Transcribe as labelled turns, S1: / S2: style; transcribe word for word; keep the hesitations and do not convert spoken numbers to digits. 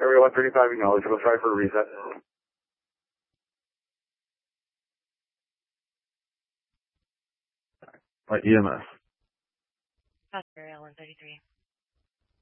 S1: Area one thirty-five, acknowledge. We'll try for a reset.
S2: By E M S.
S3: Area one thirty-three.